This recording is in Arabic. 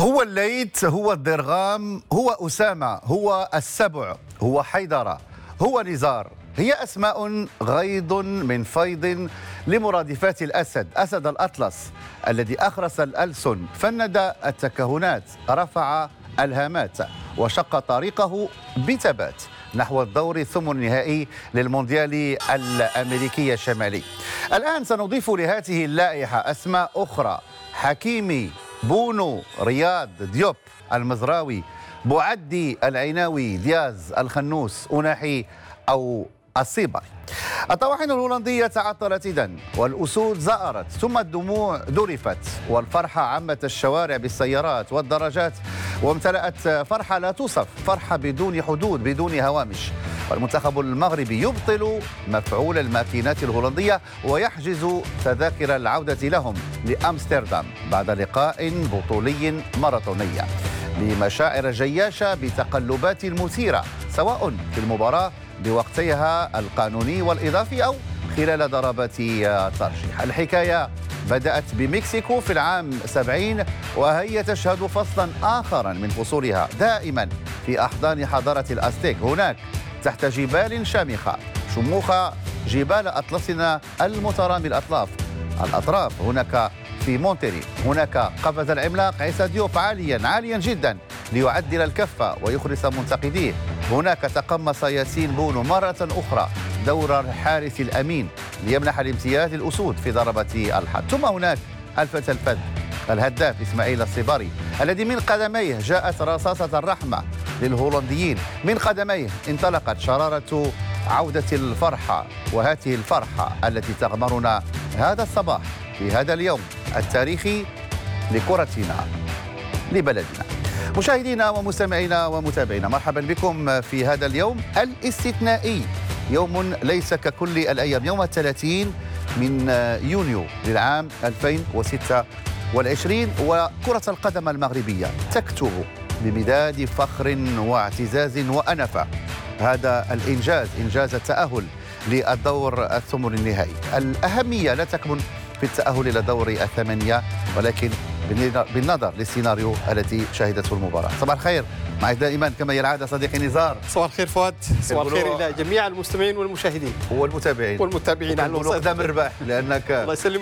هو الليث، هو الضرغام، هو أسامة، هو السبع، هو حيدرة، هو نزار. هي أسماء غيض من فيض لمرادفات الأسد، أسد الأطلس الذي أخرس الألسن، فند التكهنات، رفع الهامات، وشق طريقه بثبات نحو الدور الثمن النهائي للمونديال الأمريكي الشمالي. الآن سنضيف لهذه اللائحة أسماء أخرى: حكيمي، بونو، رياض، ديوب، المزراوي، بوعدي، العيناوي، دياز، الخنوس، أناحي أو الصيبر. الطواحن الهولندية تعطلت إذن، والأسود زأرت، ثم الدموع ذرفت، والفرحة عمت الشوارع بالسيارات والدراجات، وامتلأت فرحة لا توصف، فرحة بدون حدود، بدون هوامش. والمنتخب المغربي يبطل مفعول الماكينات الهولندية ويحجز تذاكر العودة لهم لأمستردام بعد لقاء بطولي ماراثوني بمشاعر جياشة بتقلبات مثيرة، سواء في المباراة بوقتها القانوني والإضافي أو خلال ضربات الترجيح. الحكاية بدأت بمكسيكو في العام 70، وهي تشهد فصلا آخرا من فصولها دائما في أحضان حضارة الأزتيك. هناك تحت جبال شامخة شموخ جبال أطلسنا المترامي الأطراف، هناك في مونتيري، هناك قفز العملاق عيسى ديوب عاليا جدا ليعدل الكفة ويخلص منتقديه. هناك تقمص ياسين بونو مرة أخرى دور الحارس الأمين ليمنح الامتياز للأسود في ضربة الحد. ثم هناك الفتى الفذ الهداف إسماعيل الصباري الذي من قدميه جاءت رصاصة الرحمة للهولنديين، من قدميه انطلقت شرارة عودة الفرحة، وهذه الفرحة التي تغمرنا هذا الصباح في هذا اليوم التاريخي لكرتنا لبلدنا. مشاهدينا ومستمعينا ومتابعينا، مرحبا بكم في هذا اليوم الاستثنائي، يوم ليس ككل الأيام، يوم 30 من يونيو للعام 2026، وكرة القدم المغربية تكتب بمداد فخر واعتزاز وأنفة هذا الإنجاز، إنجاز التأهل للدور الثمن النهائي. الأهمية لا تكمن في التأهل إلى دور الثمانية، ولكن بالنظر للسيناريو التي شهدته المباراة. صباح الخير، معي دائما كما هي العادة صديقي نزار. صباح الخير فؤاد، صباح الخير إلى جميع المستمعين والمشاهدين والمتابعين على الأستاذ مرباح، لأنك الله يسلمك.